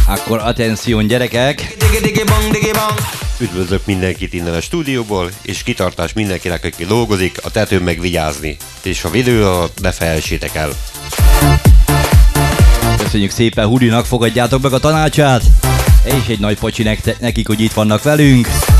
Akkor attenzión gyerekek! Üdvözlök mindenkit innen a stúdióból, és kitartás mindenkinek, aki dolgozik, a tetőn meg vigyázni. És ha videó alatt ne felejtsétek el. Köszönjük szépen Hudinak, fogadjátok meg a tanácsát, és egy nagy pocsi nekik, hogy itt vannak velünk.